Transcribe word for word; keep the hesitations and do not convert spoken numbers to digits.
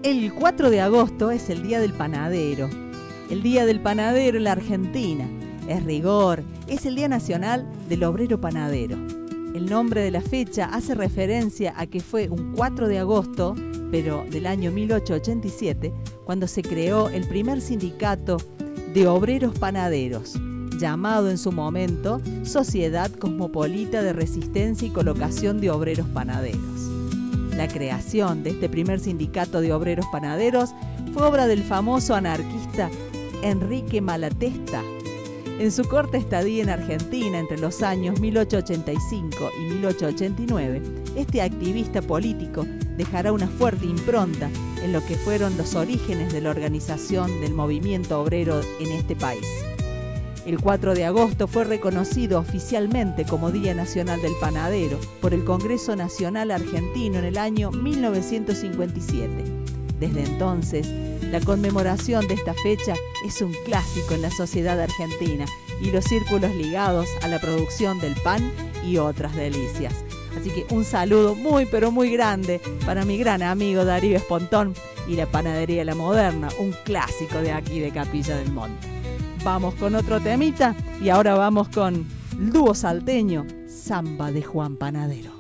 El cuatro de agosto es el Día del Panadero. El Día del Panadero en la Argentina. Es rigor, es el Día Nacional del Obrero Panadero. El nombre de la fecha hace referencia a que fue un cuatro de agosto, pero del año mil ochocientos ochenta y siete, cuando se creó el primer sindicato de obreros panaderos, llamado en su momento Sociedad Cosmopolita de Resistencia y Colocación de Obreros Panaderos. La creación de este primer sindicato de obreros panaderos fue obra del famoso anarquista Enrique Malatesta. En su corta estadía en Argentina entre los años mil ochocientos ochenta y cinco y mil ochocientos ochenta y nueve, este activista político dejará una fuerte impronta en lo que fueron los orígenes de la organización del movimiento obrero en este país. El cuatro de agosto fue reconocido oficialmente como Día Nacional del Panadero por el Congreso Nacional Argentino en el año mil novecientos cincuenta y siete. Desde entonces, la conmemoración de esta fecha es un clásico en la sociedad argentina y los círculos ligados a la producción del pan y otras delicias. Así que un saludo muy pero muy grande para mi gran amigo Darío Espontón y la Panadería La Moderna, un clásico de aquí de Capilla del Monte. Vamos con otro temita y ahora vamos con el dúo salteño Samba de Juan Panadero.